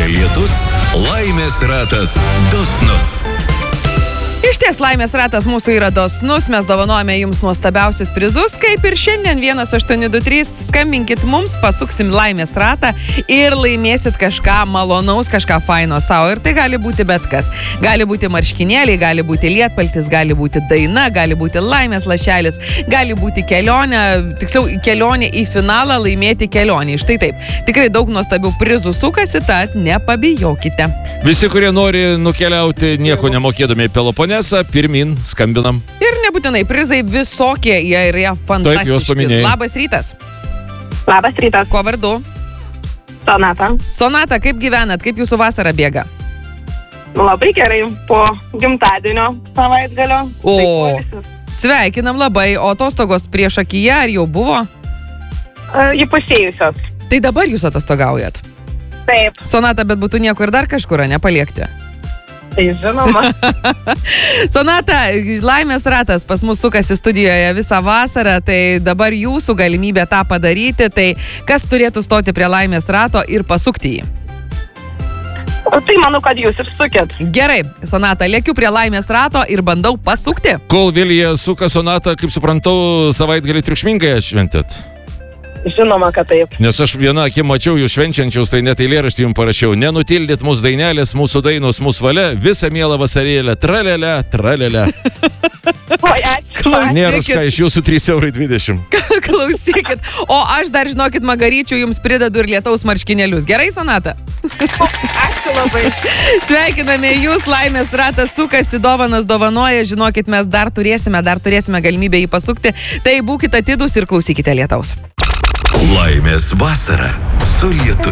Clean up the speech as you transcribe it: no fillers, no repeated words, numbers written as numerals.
lyja lietus, laimės ratas dosnus. Išties laimės ratas mūsų yra dosnus, mes dovanojame jums nuostabiausius prizus, kaip ir šiandien 1823, skambinkit mums, pasuksim laimės ratą ir laimėsit kažką malonaus, kažką faino savo. Ir tai gali būti bet kas. Gali būti marškinėliai, gali būti lietpaltis, gali būti daina, gali būti laimės lašelis, gali būti kelionė, tiksliau kelionė į finalą, laimėti kelionį. Štai taip, tikrai daug nuostabių prizų sukasi, tad nepabijokite. Visi, kurie nori nukeliauti nieko nemokėdami į Peloponesą, pirmin, skambinam. Ir nebūtinai prizai visokie, jie yra fantastiški. Taip, juos paminėjai. Labas rytas. Labas rytas. Kuo vardu? Sonata. Sonata, kaip gyvenat, kaip jūsų vasara bėga? Labai gerai, po gimtadienio savaitgalio. O, sveikinam labai, o atostogos prieš akiją ar jau buvo? Įpusėjusios. Tai dabar jūs atostogaujat? Taip. Sonata, bet būtų niekur ir dar kažkur, nepaliekti? Tai žinoma. Sonata, laimės ratas pas mus sukasi studijoje visą vasarą, tai dabar jūsų galimybė tą padaryti, tai kas turėtų stoti prie laimės rato ir pasukti jį? O tai manau, kad jūs ir sukėt. Gerai, Sonata, lėkiu prie laimės rato ir bandau pasukti. Kol Vilija suka, Sonata, kaip suprantu, savaitgalį triukšmingai šventėt. Žinoma, kad taip. Nes aš vieną akim mačiau jūs švenčiančius, tai net eilėraštį jums parašiau. Nenutildyt mūsų dainelės, mūsų dainos, mūsų valia, visą mielą vasarėlę, tralelę, tralelę. Oi, ačiū. Nėra už ką, iš jūsų 3,20 €. Klausykit, o aš dar, žinokit, magaryčių jums pridedu ir lietaus marškinėlius. Gerai, Sonata? Ačiū labai. Sveikiname jūs, laimės ratas sukasi, dovanas dovanoja, žinokit, mes dar turėsime galimybę jį pasukti, tai būkite atidūs ir klausykite lietaus. Laimės vasara su lietu.